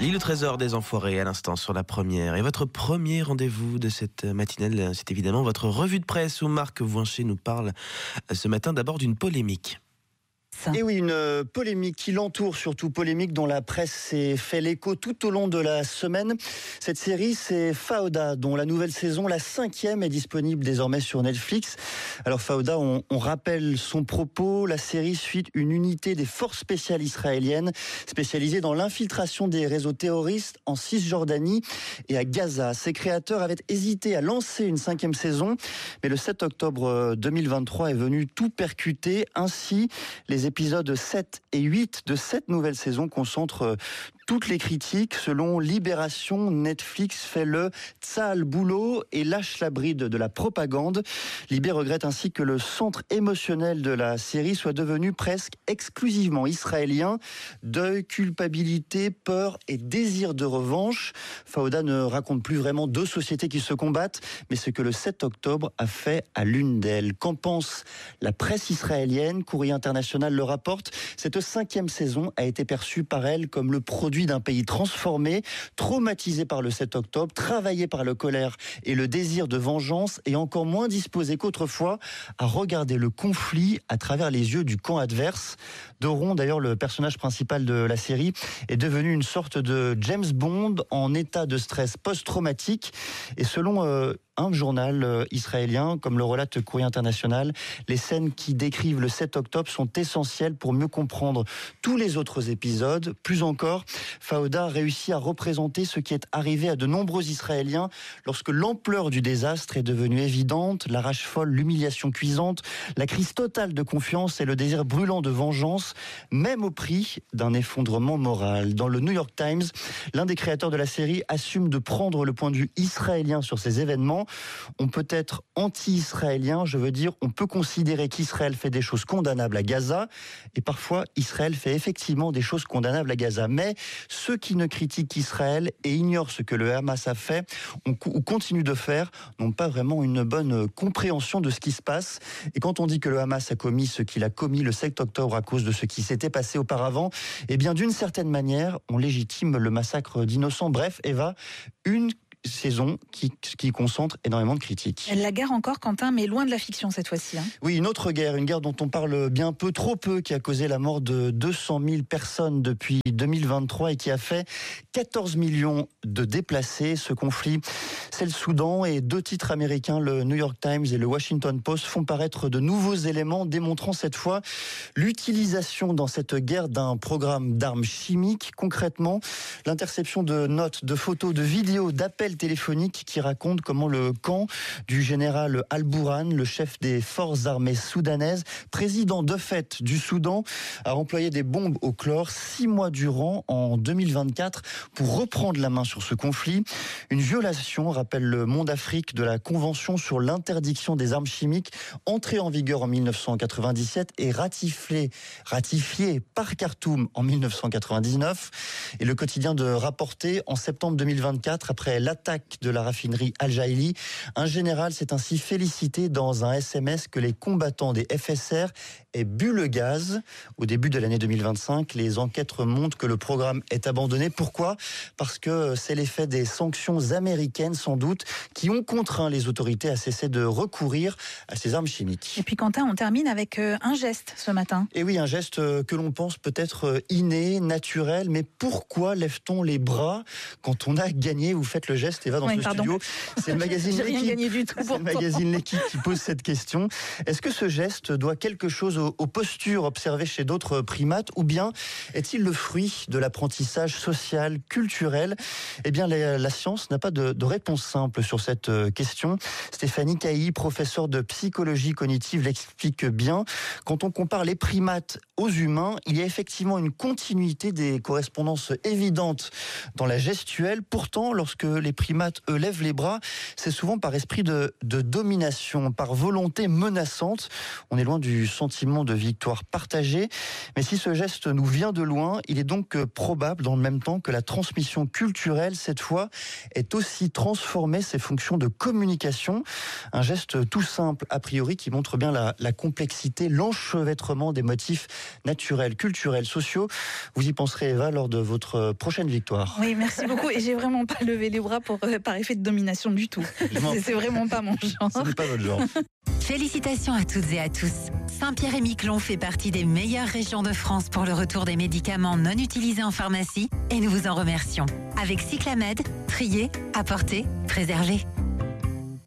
L'île au trésor des Enfoirés à l'instant sur la première. Et votre premier rendez-vous de cette matinale, c'est évidemment votre revue de presse où Marc Voincher nous parle ce matin d'abord d'une polémique. Et oui, une polémique qui l'entoure, surtout polémique dont la presse s'est fait l'écho tout au long de la semaine. Cette série, c'est Fauda, dont la nouvelle saison, la 5e, est disponible désormais sur Netflix. Alors Fauda, on rappelle son propos. La série suit une unité des forces spéciales israéliennes spécialisée dans l'infiltration des réseaux terroristes en Cisjordanie et à Gaza. Ses créateurs avaient hésité à lancer une 5e saison, mais le 7 octobre 2023 est venu tout percuter. Ainsi, les épisodes 7 et 8 de cette nouvelle saison concentrent toutes les critiques. Selon Libération, Netflix fait le tsal boulot et lâche la bride de la propagande. Libé regrette ainsi que le centre émotionnel de la série soit devenu presque exclusivement israélien. Deuil, culpabilité, peur et désir de revanche. Fauda ne raconte plus vraiment deux sociétés qui se combattent, mais ce que le 7 octobre a fait à l'une d'elles. Qu'en pense la presse israélienne? Courrier international le rapporte. Cette 5e saison a été perçue par elle comme le produit d'un pays transformé, traumatisé par le 7 octobre, travaillé par la colère et le désir de vengeance et encore moins disposé qu'autrefois à regarder le conflit à travers les yeux du camp adverse. Doron, d'ailleurs le personnage principal de la série, est devenu une sorte de James Bond en état de stress post-traumatique et selon un journal israélien, comme le relate Courrier international, les scènes qui décrivent le 7 octobre sont essentielles pour mieux comprendre tous les autres épisodes. Plus encore, Fauda réussit à représenter ce qui est arrivé à de nombreux Israéliens lorsque l'ampleur du désastre est devenue évidente, la rage folle, l'humiliation cuisante, la crise totale de confiance et le désir brûlant de vengeance, même au prix d'un effondrement moral. Dans le New York Times, l'un des créateurs de la série assume de prendre le point de vue israélien sur ces événements. On peut être anti-israélien, je veux dire, on peut considérer qu'Israël fait des choses condamnables à Gaza, et parfois Israël fait effectivement des choses condamnables à Gaza. Mais ceux qui ne critiquent Israël et ignorent ce que le Hamas a fait ou continue de faire n'ont pas vraiment une bonne compréhension de ce qui se passe. Et quand on dit que le Hamas a commis ce qu'il a commis le 7 octobre à cause de ce qui s'était passé auparavant, eh bien d'une certaine manière, on légitime le massacre d'innocents. Bref, Eva, une saison qui concentre énormément de critiques. Elle la guerre encore, Quentin, mais loin de la fiction cette fois-ci. Oui, une autre guerre, une guerre dont on parle bien peu, trop peu, qui a causé la mort de 200 000 personnes depuis 2023 et qui a fait 14 millions de déplacés. Ce conflit, c'est le Soudan, et deux titres américains, le New York Times et le Washington Post, font paraître de nouveaux éléments démontrant cette fois l'utilisation dans cette guerre d'un programme d'armes chimiques. Concrètement, l'interception de notes, de photos, de vidéos, d'appels téléphoniques qui racontent comment le camp du général Al-Bourhan, le chef des forces armées soudanaises, président de fait du Soudan, a employé des bombes au chlore 6 mois durant en 2024 pour reprendre la main sur ce conflit. Une violation, rappelle le Monde Afrique, de la Convention sur l'interdiction des armes chimiques, entrée en vigueur en 1997 et ratifiée par Khartoum en 1999. Et le quotidien de rapporter en septembre 2024, après l'attaque de la raffinerie Al-Jaili, un général s'est ainsi félicité dans un SMS que les combattants des FSR aient bu le gaz. Au début de l'année 2025, les enquêtes montrent que le programme est abandonné. Pourquoi ? Parce que c'est l'effet des sanctions américaines, sans doute, qui ont contraint les autorités à cesser de recourir à ces armes chimiques. Et puis Quentin, on termine avec un geste ce matin. Et oui, un geste que l'on pense peut-être inné, naturel, mais pourquoi lève-t-on les bras quand on a gagné? Vous faites le geste, Eva, dans ce studio. C'est le magazine J'ai rien gagné du tout. C'est le magazine L'Équipe qui pose cette question. Est-ce que ce geste doit quelque chose aux postures observées chez d'autres primates, ou bien est-il le fruit de l'apprentissage social, culturel? Eh bien, la science n'a pas de réponse simple sur cette question. Stéphanie Cailly, professeure de psychologie cognitive, l'explique bien. Quand on compare les primates aux humains, il y a effectivement une continuité, des correspondances évidentes dans la gestuelle. Pourtant, lorsque les primates, eux, lèvent les bras, c'est souvent par esprit de domination, par volonté menaçante. On est loin du sentiment de victoire partagée. Mais si ce geste nous vient de loin, il est donc probable, dans le même temps, que la transmission culturelle, cette fois, ait aussi transformé ses fonctions de communication. Un geste tout simple, a priori, qui montre bien la complexité, l'enchevêtrement des motifs naturels, culturels, sociaux. Vous y penserez, Eva, lors de votre prochaine victoire. Oui, merci beaucoup. Et j'ai vraiment pas levé les bras par effet de domination du tout. C'est vraiment pas mon genre. Ce n'est pas votre genre. Félicitations à toutes et à tous. Saint-Pierre-et-Miquelon fait partie des meilleures régions de France pour le retour des médicaments non utilisés en pharmacie et nous vous en remercions. Avec Cyclamed, trier, apporter, préserver.